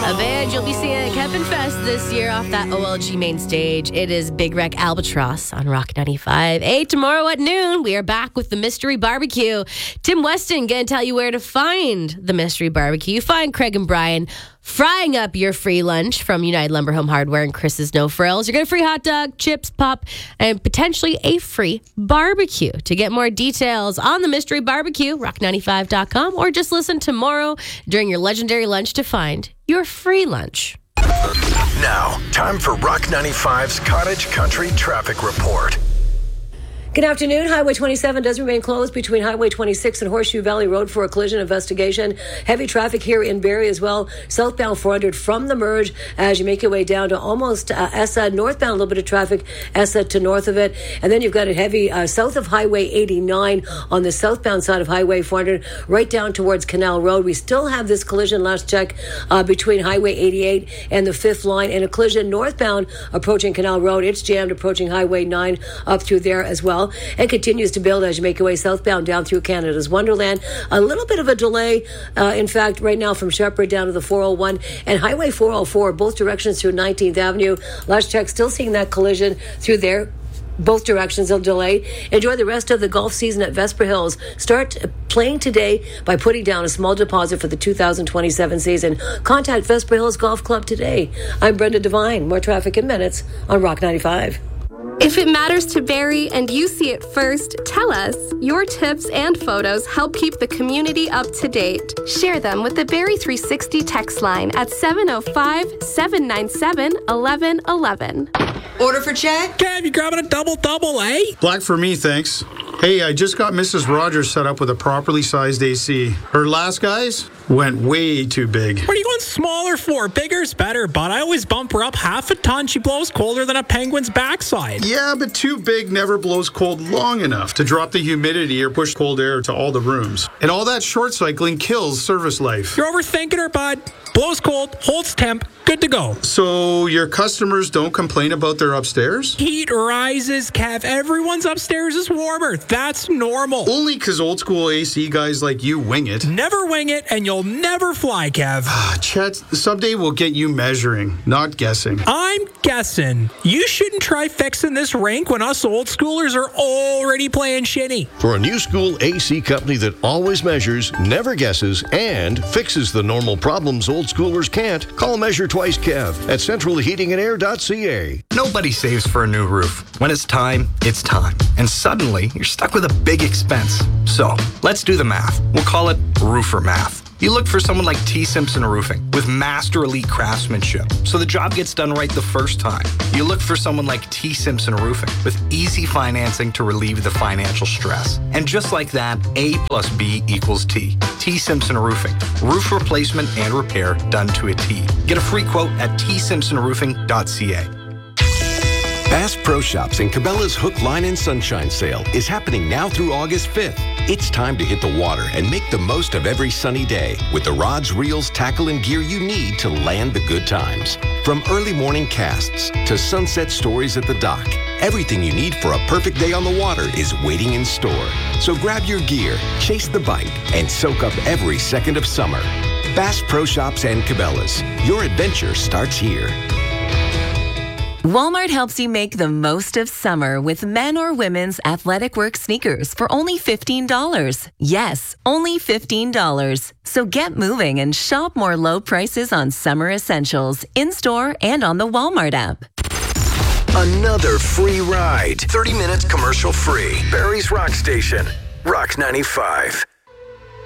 A band you'll be seeing at Kevin Fest this year off that OLG main stage. It is Big Wreck Albatross on Rock 95. Hey, tomorrow at noon, we are back with the Mystery Barbecue. Tim Weston going to tell you where to find the Mystery Barbecue. You find Craig and Brian frying up your free lunch from United Lumber Home Hardware and Chris's No Frills. You're going to free hot dog, chips, pop, and potentially a free barbecue. To get more details on the Mystery Barbecue, rock95.com, or just listen tomorrow during your legendary lunch to find your free lunch. Now, time for Rock 95's Cottage Country Traffic Report. Good afternoon. Highway 27 does remain closed between Highway 26 and Horseshoe Valley Road for a collision investigation. Heavy traffic here in Barrie as well. Southbound 400 from the merge as you make your way down to almost Essex. Northbound, a little bit of traffic, Essex to north of it. And then you've got it heavy south of Highway 89 on the southbound side of Highway 400, right down towards Canal Road. We still have this collision, last check, between Highway 88 and the 5th line, and a collision northbound approaching Canal Road. It's jammed approaching Highway 9 up through there as well, and continues to build as you make your way southbound down through Canada's Wonderland. A little bit of a delay, in fact, right now from Shepherd down to the 401 and Highway 404, both directions through 19th Avenue. Last check, still seeing that collision through there. Both directions of delay. Enjoy the rest of the golf season at Vesper Hills. Start playing today by putting down a small deposit for the 2027 season. Contact Vesper Hills Golf Club today. I'm Brenda Devine. More traffic in minutes on Rock 95. If it matters to Barrie and you see it first, tell us. Your tips and photos help keep the community up to date. Share them with the Barrie 360 text line at 705-797-1111. Order for Chad? Kev, you grabbing a double, eh? Black for me, thanks. Hey, I just got Mrs. Rogers set up with a properly sized AC. Her last guys went way too big. What are you going smaller for? Bigger's better, but I always bump her up half a ton. She blows colder than a penguin's backside. Yeah, but too big never blows cold long enough to drop the humidity or push cold air to all the rooms. And all that short cycling kills service life. You're overthinking her, bud. Blows cold, holds temp, good to go. So your customers don't complain about their upstairs? Heat rises, Kev. Everyone's upstairs is warmer. That's normal. Only because old school AC guys like you wing it. Never wing it, and you'll never fly, Kev. Chet, someday we'll get you measuring, not guessing. I'm guessing. You shouldn't try fixing this rink when us old schoolers are already playing shitty. For a new school AC company that always measures, never guesses, and fixes the normal problems old schoolers can't, call Measure Twice Kev at centralheatingandair.ca. Nobody saves for a new roof. When it's time, it's time. And suddenly, you're stuck with a big expense. So, let's do the math. We'll call it roofer math. You look for someone like T. Simpson Roofing with master elite craftsmanship, so the job gets done right the first time. You look for someone like T. Simpson Roofing with easy financing to relieve the financial stress. And just like that, A plus B equals T. T. Simpson Roofing. Roof replacement and repair done to a T. Get a free quote at tssimpsonroofing.ca. Bass Pro Shops and Cabela's Hook, Line, and Sunshine Sale is happening now through August 5th. It's time to hit the water and make the most of every sunny day with the rods, reels, tackle, and gear you need to land the good times. From early morning casts to sunset stories at the dock, everything you need for a perfect day on the water is waiting in store. So grab your gear, chase the bite, and soak up every second of summer. Bass Pro Shops and Cabela's. Your adventure starts here. Walmart helps you make the most of summer with men or women's athletic work sneakers for only $15. Yes, only $15. So get moving and shop more low prices on summer essentials in-store and on the Walmart app. Another free ride. 30 minutes commercial free. Barrie's Rock Station. Rock 95.